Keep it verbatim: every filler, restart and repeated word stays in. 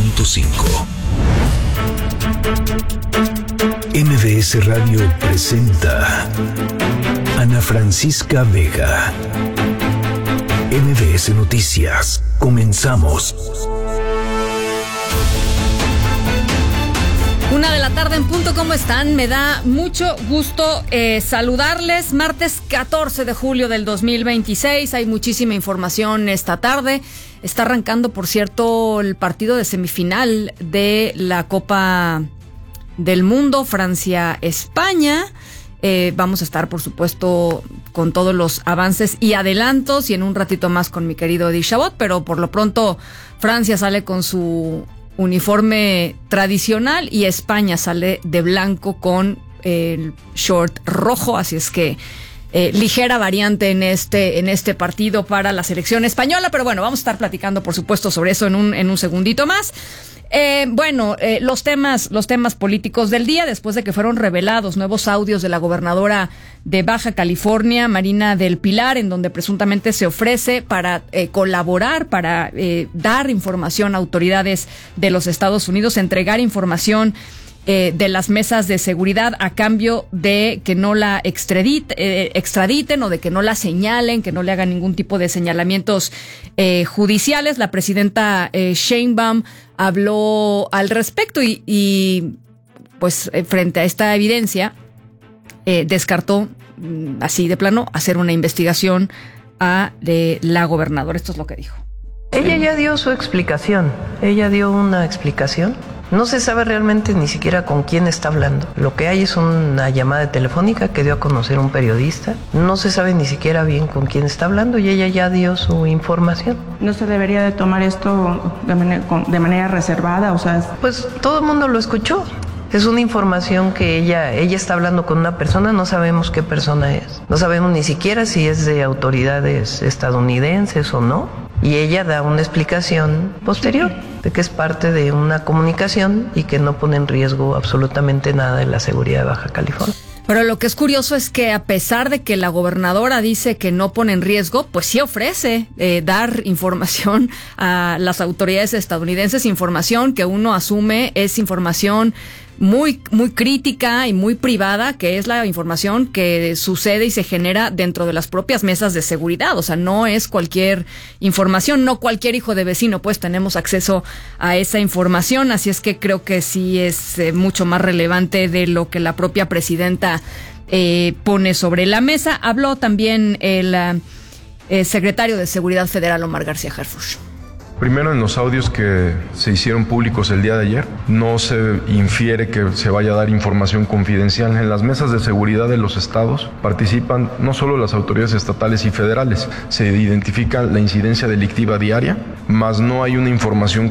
punto cinco. M B S Radio presenta Ana Francisca Vega. M B S Noticias. Comenzamos. Una de la tarde en punto, ¿cómo están? Me da mucho gusto eh, saludarles. Martes catorce de julio del dos mil veintiséis. Hay muchísima información esta tarde. Está arrancando, por cierto, el partido de semifinal de la Copa del Mundo, Francia-España. Eh, vamos a estar, por supuesto, con todos los avances y adelantos y en un ratito más con mi querido Eddie Chabot, pero por lo pronto Francia sale con su uniforme tradicional y España sale de blanco con el short rojo, así es que eh, ligera variante en este en este partido para la selección española, pero bueno, vamos a estar platicando por supuesto sobre eso en un en un segundito más. Eh, bueno, eh, los temas, los temas políticos del día, después de que fueron revelados nuevos audios de la gobernadora de Baja California, Marina del Pilar, en donde presuntamente se ofrece para eh, colaborar, para eh, dar información a autoridades de los Estados Unidos, entregar información eh, de las mesas de seguridad a cambio de que no la extradite, eh, extraditen o de que no la señalen, que no le hagan ningún tipo de señalamientos eh, judiciales. La presidenta eh, Sheinbaum habló al respecto y, y pues eh, frente a esta evidencia eh, descartó mm, así de plano hacer una investigación a de la gobernadora. Esto es lo que dijo. Ella ya dio su explicación, ella dio una explicación. No se sabe realmente ni siquiera con quién está hablando. Lo que hay es una llamada telefónica que dio a conocer un periodista. No se sabe ni siquiera bien con quién está hablando y ella ya dio su información. ¿No se debería de tomar esto de manera, de manera reservada? O sea, pues todo el mundo lo escuchó. Es una información que ella, ella está hablando con una persona, no sabemos qué persona es. No sabemos ni siquiera si es de autoridades estadounidenses o no. Y ella da una explicación posterior de que es parte de una comunicación y que no pone en riesgo absolutamente nada de la seguridad de Baja California. Pero lo que es curioso es que a pesar de que la gobernadora dice que no pone en riesgo, pues sí ofrece eh, dar información a las autoridades estadounidenses, información que uno asume es información muy muy crítica y muy privada, que es la información que sucede y se genera dentro de las propias mesas de seguridad. O sea, no es cualquier información, no cualquier hijo de vecino, pues tenemos acceso a esa información, así es que creo que sí es eh, mucho más relevante de lo que la propia presidenta eh, pone sobre la mesa. Habló también el eh, secretario de Seguridad Federal, Omar García Harfuch. Primero, en los audios que se hicieron públicos el día de ayer, no se infiere que se vaya a dar información confidencial. En las mesas de seguridad de los estados participan no solo las autoridades estatales y federales, se identifica la incidencia delictiva diaria, más no hay una información